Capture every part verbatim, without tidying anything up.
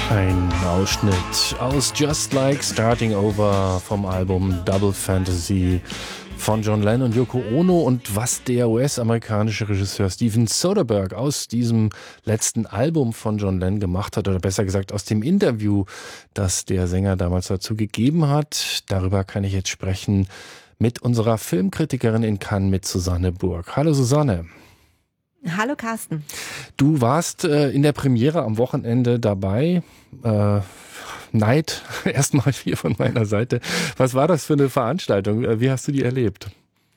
Ein Ausschnitt aus Just Like Starting Over vom Album Double Fantasy von John Lennon und Yoko Ono, und was der U S-amerikanische Regisseur Steven Soderbergh aus diesem letzten Album von John Lennon gemacht hat, oder besser gesagt aus dem Interview, das der Sänger damals dazu gegeben hat. Darüber kann ich jetzt sprechen mit unserer Filmkritikerin in Cannes, mit Susanne Burg. Hallo Susanne. Hallo Carsten. Du warst äh, in der Premiere am Wochenende dabei. Äh, Neid erstmal hier von meiner Seite. Was war das für eine Veranstaltung? Wie hast du die erlebt?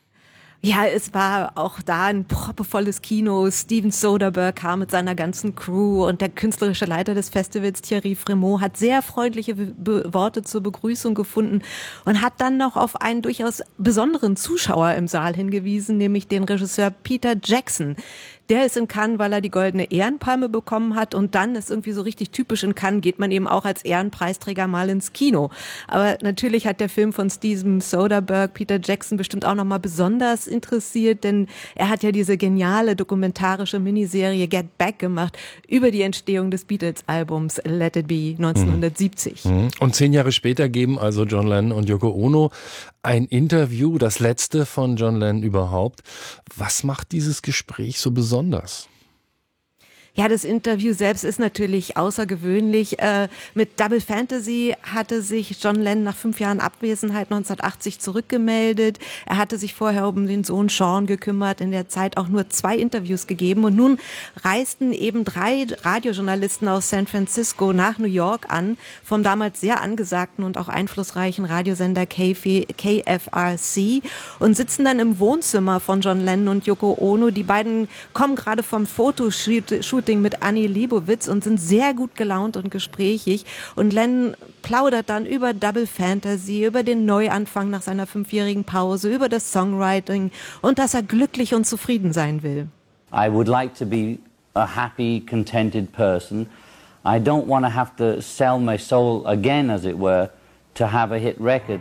Ja, es war auch da ein proppevolles Kino. Steven Soderbergh kam mit seiner ganzen Crew, und der künstlerische Leiter des Festivals, Thierry Frémaux, hat sehr freundliche Be- Worte zur Begrüßung gefunden und hat dann noch auf einen durchaus besonderen Zuschauer im Saal hingewiesen, nämlich den Regisseur Peter Jackson. Der ist in Cannes, weil er die Goldene Ehrenpalme bekommen hat, und dann ist irgendwie so richtig typisch, in Cannes geht man eben auch als Ehrenpreisträger mal ins Kino. Aber natürlich hat der Film von Steven Soderbergh Peter Jackson bestimmt auch nochmal besonders interessiert, denn er hat ja diese geniale dokumentarische Miniserie Get Back gemacht über die Entstehung des Beatles-Albums Let It Be neunzehnhundertsiebzig. Und zehn Jahre später geben also John Lennon und Yoko Ono ein Interview, das letzte von John Lennon überhaupt. Was macht dieses Gespräch so besonders? Ja, das Interview selbst ist natürlich außergewöhnlich. Äh, mit Double Fantasy hatte sich John Lennon nach fünf Jahren Abwesenheit neunzehnhundertachtzig zurückgemeldet. Er hatte sich vorher um den Sohn Sean gekümmert, in der Zeit auch nur zwei Interviews gegeben. Und nun reisten eben drei Radiojournalisten aus San Francisco nach New York an, vom damals sehr angesagten und auch einflussreichen Radiosender K F R C, und sitzen dann im Wohnzimmer von John Lennon und Yoko Ono. Die beiden kommen gerade vom Fotoshooting mit Annie Leibovitz und sind sehr gut gelaunt und gesprächig. Und Lennon plaudert dann über Double Fantasy, über den Neuanfang nach seiner fünfjährigen Pause, über das Songwriting und dass er glücklich und zufrieden sein will. I would like to be a happy, contented person. I don't want to have to sell my soul again, as it were, to have a hit record.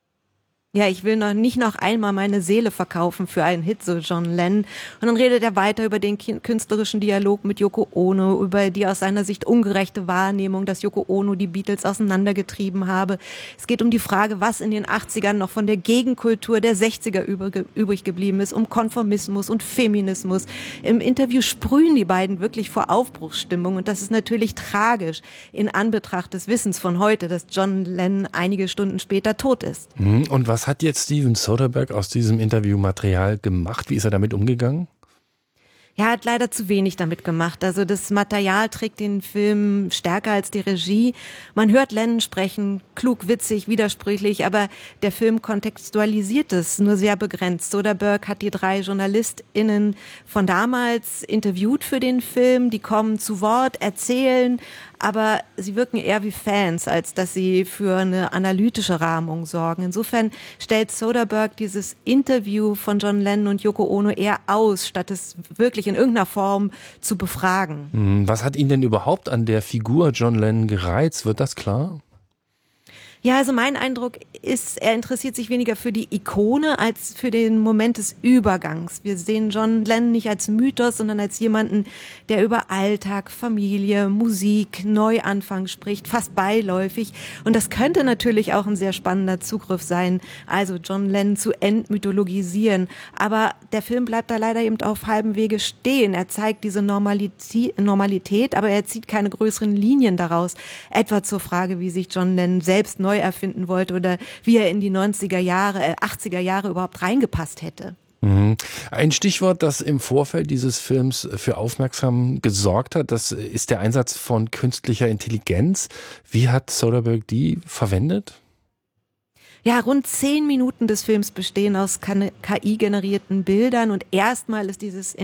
Ja, ich will noch nicht noch einmal meine Seele verkaufen für einen Hit, so John Lennon. Und dann redet er weiter über den künstlerischen Dialog mit Yoko Ono, über die aus seiner Sicht ungerechte Wahrnehmung, dass Yoko Ono die Beatles auseinandergetrieben habe. Es geht um die Frage, was in den achtzigern noch von der Gegenkultur der sechziger übrig geblieben ist, um Konformismus und Feminismus. Im Interview sprühen die beiden wirklich vor Aufbruchsstimmung, und das ist natürlich tragisch in Anbetracht des Wissens von heute, dass John Lennon einige Stunden später tot ist. Und was Was hat jetzt Steven Soderbergh aus diesem Interviewmaterial gemacht? Wie ist er damit umgegangen? Er hat leider zu wenig damit gemacht. Also das Material trägt den Film stärker als die Regie. Man hört Lennon sprechen, klug, witzig, widersprüchlich, aber der Film kontextualisiert es nur sehr begrenzt. Soderbergh hat die drei JournalistInnen von damals interviewt für den Film. Die kommen zu Wort, erzählen, aber sie wirken eher wie Fans, als dass sie für eine analytische Rahmung sorgen. Insofern stellt Soderbergh dieses Interview von John Lennon und Yoko Ono eher aus, statt es wirklich in irgendeiner Form zu befragen. Was hat ihn denn überhaupt an der Figur John Lennon gereizt? Wird das klar? Ja, also mein Eindruck ist, er interessiert sich weniger für die Ikone als für den Moment des Übergangs. Wir sehen John Lennon nicht als Mythos, sondern als jemanden, der über Alltag, Familie, Musik, Neuanfang spricht, fast beiläufig. Und das könnte natürlich auch ein sehr spannender Zugriff sein, also John Lennon zu entmythologisieren. Aber der Film bleibt da leider eben auf halbem Wege stehen. Er zeigt diese Normalität, Normalität, aber er zieht keine größeren Linien daraus. Etwa zur Frage, wie sich John Lennon selbst neu erfinden wollte oder wie er in die neunziger Jahre, äh, achtziger Jahre überhaupt reingepasst hätte. Mhm. Ein Stichwort, das im Vorfeld dieses Films für Aufmerksamkeit gesorgt hat, das ist der Einsatz von künstlicher Intelligenz. Wie hat Soderbergh die verwendet? Ja, rund zehn Minuten des Films bestehen aus K I-generierten Bildern, und erstmal ist dieses